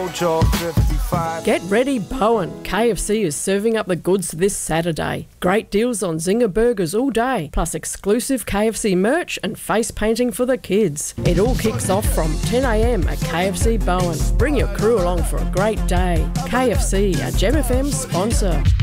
Get ready, Bowen. KFC is serving up the goods this Saturday. Great deals on Zinger burgers all day, plus exclusive KFC merch and face painting for the kids. It all kicks off from 10 a.m. at KFC Bowen. Bring your crew along for a great day. KFC, a Gem FM sponsor.